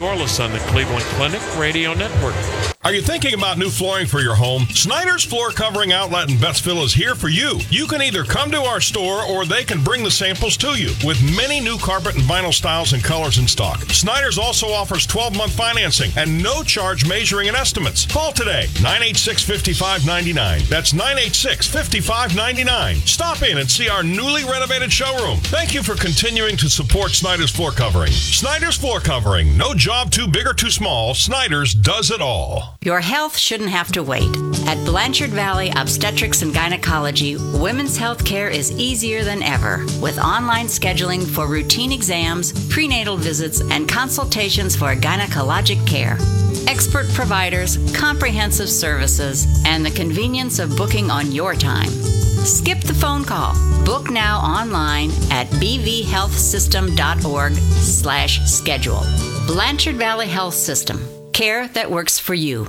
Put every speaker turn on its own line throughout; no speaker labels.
Scoreless on the Cleveland Clinic Radio Network.
Are you thinking about new flooring for your home? Snyder's Floor Covering Outlet in Betsville is here for you. You can either come to our store or they can bring the samples to you. With many new carpet and vinyl styles and colors in stock, Snyder's also offers 12-month financing and no charge measuring and estimates. Call today, 986-5599. That's 986-5599. Stop in and see our newly renovated showroom. Thank you for continuing to support Snyder's Floor Covering. Snyder's Floor Covering. No job too big or too small. Snyder's does it all.
Your health shouldn't have to wait. At Blanchard Valley Obstetrics and Gynecology, women's health care is easier than ever, with online scheduling for routine exams, prenatal visits, and consultations for gynecologic care. Expert providers, comprehensive services, and the convenience of booking on your time. Skip the phone call. Book now online at bvhealthsystem.org/schedule. Blanchard Valley Health System. Care that works for you.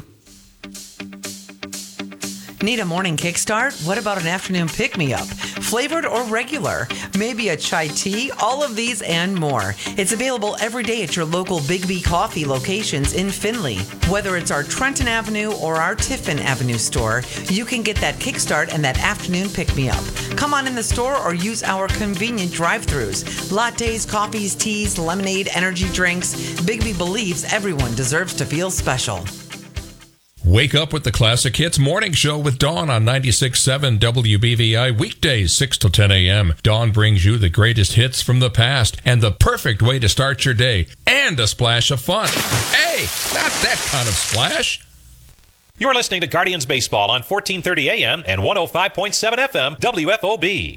Need a morning kickstart? What about an afternoon pick-me-up? Flavored or regular? Maybe a chai tea? All of these and more. It's available every day at your local Big B Coffee locations in Findlay. Whether it's our Trenton Avenue or our Tiffin Avenue store, you can get that kickstart and that afternoon pick-me-up. Come on in the store or use our convenient drive-thrus. Lattes, coffees, teas, lemonade, energy drinks. Big B believes everyone deserves to feel special.
Wake up with the Classic Hits Morning Show with Dawn on 96.7 WBVI, weekdays 6 to 10 a.m. Dawn brings you the greatest hits from the past and the perfect way to start your day, and a splash of fun. Hey, not that kind of splash.
You're listening to Guardians Baseball on 1430 a.m. and 105.7 FM WFOB.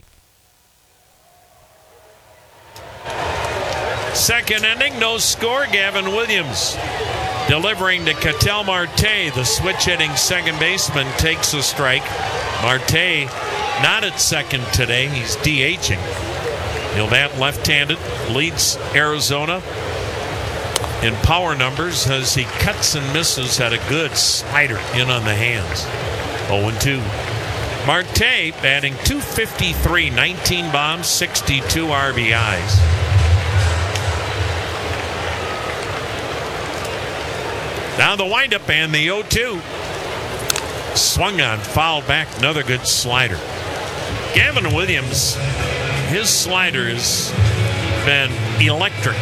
Second inning, no score. Gavin Williams delivering to Ketel Marte. The switch-hitting second baseman takes a strike. Marte not at second today. He's DHing. He'll bat left-handed. Leads Arizona in power numbers as he cuts and misses. Had a good slider in on the hands. 0-2. Marte batting .253, 19 bombs, 62 RBIs. Now the windup and the 0-2. Swung on, fouled back, another good slider. Gavin Williams, his slider has been electric.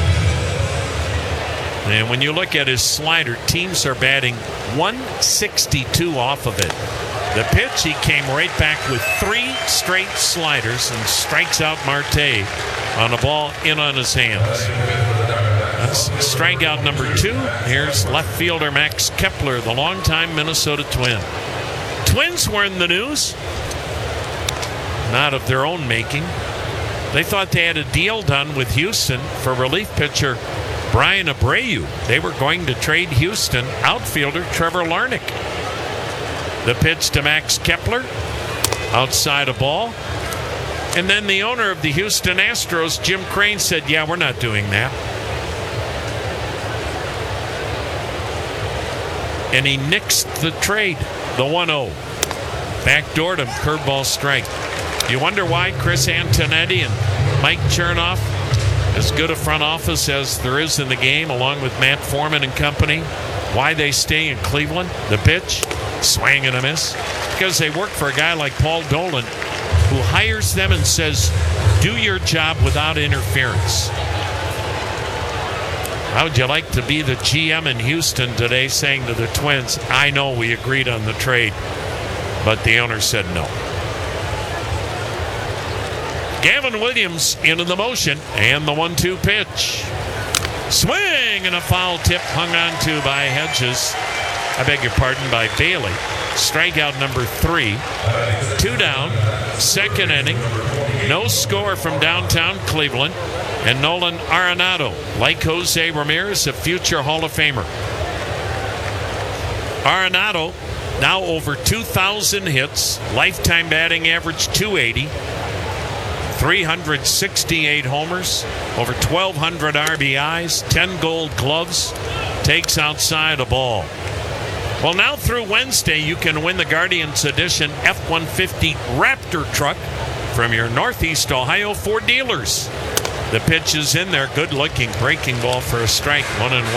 And when you look at his slider, teams are batting 162 off of it. The pitch, he came right back with 3 straight sliders and strikes out Marte on a ball in on his hands. That's strikeout number 2. Here's left fielder Max Kepler, the longtime Minnesota Twin. Twins were in the news. Not of their own making. They thought they had a deal done with Houston for relief pitcher Brian Abreu. They were going to trade Houston outfielder Trevor Larnach. The pitch to Max Kepler, outside a ball. And then the owner of the Houston Astros, Jim Crane, said, yeah, we're not doing that. And he nixed the trade, the 1-0. Backdoored him, curveball strike. You wonder why Chris Antonetti and Mike Chernoff, as good a front office as there is in the game, along with Matt Foreman and company, why they stay in Cleveland. The pitch, swing and a miss. Because they work for a guy like Paul Dolan, who hires them and says, do your job without interference. How would you like to be the GM in Houston today saying to the Twins, I know we agreed on the trade, but the owner said no. Gavin Williams into the motion, and the 1-2 pitch. Swing and a foul tip hung on to by Hedges. I beg your pardon, by Bailey. Strikeout number 3. 2 down, second inning. No score from downtown Cleveland. And Nolan Arenado, like Jose Ramirez, a future Hall of Famer. Arenado now over 2,000 hits, lifetime batting average 280, 368 homers, over 1,200 RBIs, 10 gold gloves, takes outside a ball. Well, now through Wednesday, you can win the Guardians Edition F-150 Raptor truck from your Northeast Ohio Ford dealers. The pitch is in there. Good looking breaking ball for a strike. 1-1.